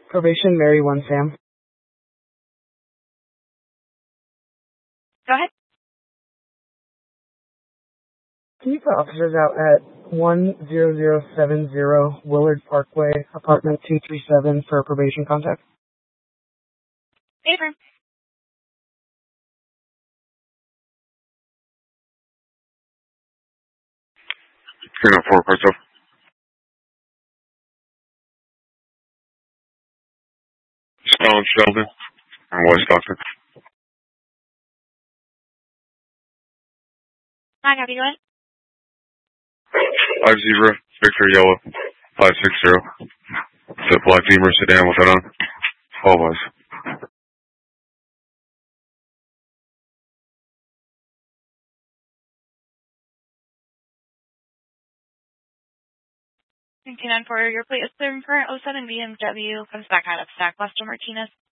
Probation, Mary 1 Sam. Go ahead. Can you put officers out at 10070 Willard Parkway, apartment 237 for a probation contact? Affirm. 304, parts up. Stone Sheldon and West Stockton. 9, copy, go ahead. 50, Victor Yellow, 560. It's a black Beamer sedan with it on. 12 eyes. For your plate is 7 current 07 BMW comes back out of Stack, Buster Martinez.